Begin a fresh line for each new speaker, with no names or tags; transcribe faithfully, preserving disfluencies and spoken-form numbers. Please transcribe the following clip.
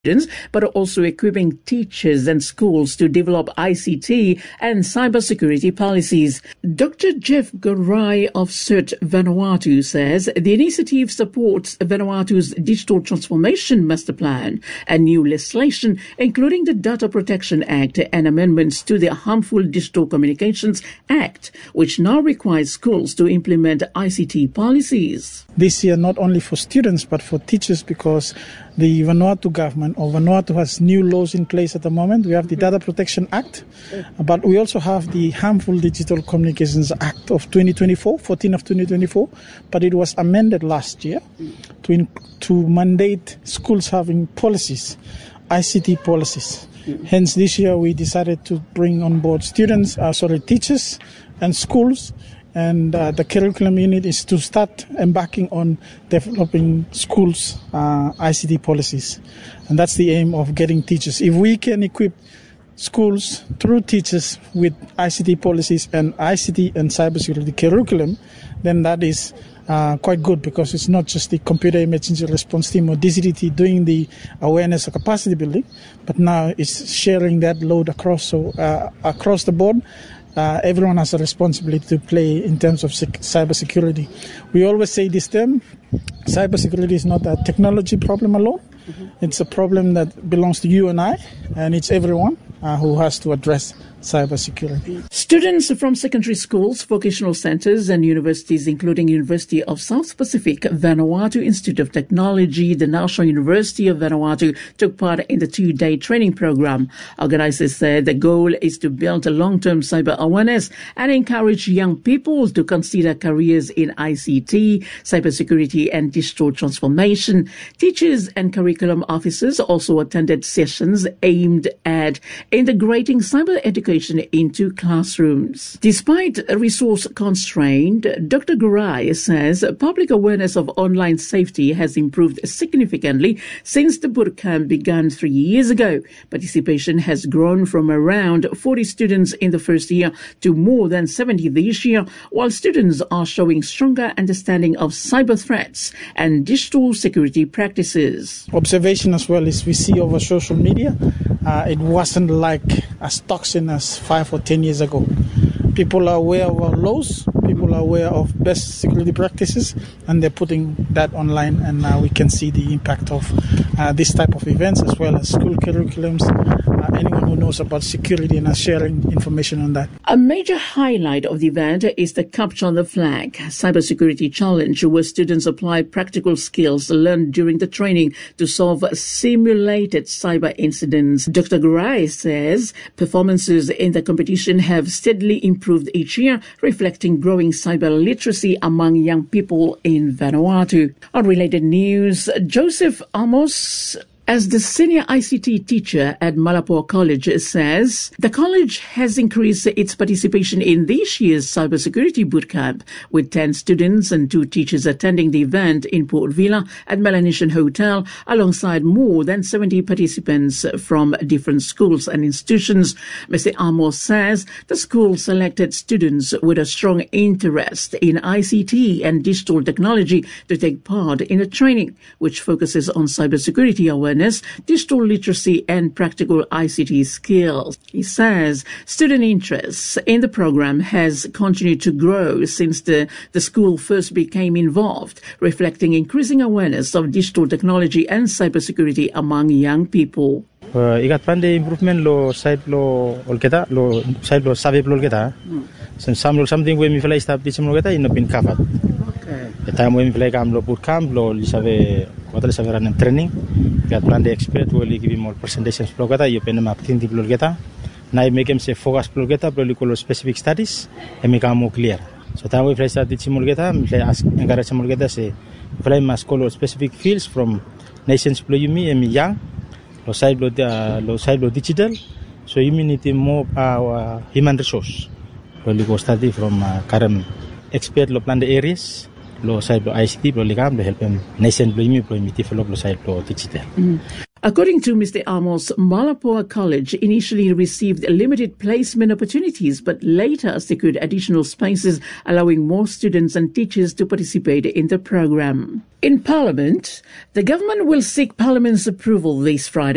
students, but also equipping teachers and schools to develop I C T and cybersecurity policies. Doctor Jeff Garai of CERT Vanuatu says the initiative supports Vanuatu's digital transformation master plan and new legislation, including the Data Protection Act and amendments to the Harmful Digital Communications Act, which now requires schools to implement I C T policies.
This year, not only for students but for teachers, because the Vanuatu government or Vanuatu has new laws in place at the moment. We have the Data Protection Act, but we also have the Harmful Digital Communications Act of twenty twenty-four, fourteen of twenty twenty-four, but it was amended last year to, in, to mandate schools having policies, I C T policies. Hence, this year we decided to bring on board students, uh, sorry, teachers and schools. And uh, the curriculum unit is to start embarking on developing schools' uh, I C T policies. And that's the aim of getting teachers. If we can equip schools through teachers with I C T policies and I C T and cybersecurity curriculum, then that is uh, quite good, because it's not just the computer emergency response team or D C T T doing the awareness or capacity building, but now it's sharing that load across, so uh, across the board. Uh, everyone has a responsibility to play in terms of sec- cybersecurity. We always say this term, cybersecurity is not a technology problem alone. Mm-hmm. It's a problem that belongs to you and I, and it's everyone uh, who has to address cybersecurity.
Students from secondary schools, vocational centres and universities, including University of South Pacific, Vanuatu Institute of Technology, the National University of Vanuatu, took part in the two-day training program. Organisers said the goal is to build a long-term cyber awareness and encourage young people to consider careers in I C T, cybersecurity and digital transformation. Teachers and curriculum officers also attended sessions aimed at integrating cyber education into classrooms. Despite a resource constraint, Doctor Garai says public awareness of online safety has improved significantly since the bootcamp began three years ago. Participation has grown from around forty students in the first year to more than seventy this year, while students are showing stronger understanding of cyber threats and digital security practices.
Observation as well is we see over social media, uh, it wasn't like as toxic as five or ten years ago. People are aware of our laws, people are aware of best security practices, and they're putting that online, and now we can see the impact of uh, this type of events, as well as school curriculums. Uh, anyone who knows about security and are sharing information on that.
A major highlight of the event is the Capture the Flag cybersecurity challenge, where students apply practical skills learned during the training to solve simulated cyber incidents. Doctor Garai says performances in the competition have steadily improved each year, reflecting growing cyber literacy among young people in Vanuatu. On related news, Joseph Amos, as the senior I C T teacher at Malapua College, says the college has increased its participation in this year's cybersecurity bootcamp, with ten students and two teachers attending the event in Port Vila at Melanesian Hotel, alongside more than seventy participants from different schools and institutions. Mister Amos says the school selected students with a strong interest in I C T and digital technology to take part in the training, which focuses on cybersecurity awareness, digital literacy and practical I C T skills. He says student interest in the program has continued to grow since the, the school first became involved, reflecting increasing awareness of digital technology and cybersecurity among young people.
Uh, ikat pandai improvement lo side lo olketa lo side lo sabe lo olketa. So some lo something we mi fly establish mo olketa in been covered. Okay. The time we mi fly kam lo boot camp lo li sabe what le sabe ran training. Ikat pandai expert will give more presentations lo olketa. You pen ma activity lo olketa. Na make him say focus lo olketa lo li specific studies e mi kam mo clear. So time we fly establish mo olketa mi fly ask encourage mo olketa say fly must call specific fields from nations lo yumi e mi young. Lo side lo uh, lo side lo digital, so you need more uh, human resource. Lo ligo study from uh, current expert lo plan the areas, lo side lo I C T lo ligam lo help them nation lo yumi lo yumi develop lo side lo digital.
Mm. According to Mister Amos, Malapua College initially received limited placement opportunities, but later secured additional spaces, allowing more students and teachers to participate in the program. In Parliament, the government will seek Parliament's approval this Friday